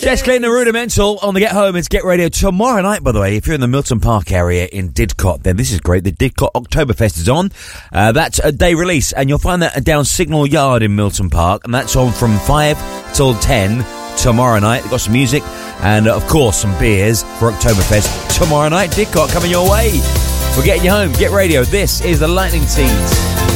Jess Clinton and Rudimental on the Get Home. It's Get Radio tomorrow night, by the way. If you're in the Milton Park area in Didcot, then this is great. The Didcot Oktoberfest is on. That's a day release, and you'll find that down Signal Yard in Milton Park, and that's on from 5 till 10 tomorrow night. They've got some music and, of course, some beers for Oktoberfest tomorrow night. Didcot coming your way. We're getting you home. Get Radio. This is the Lightning Seeds.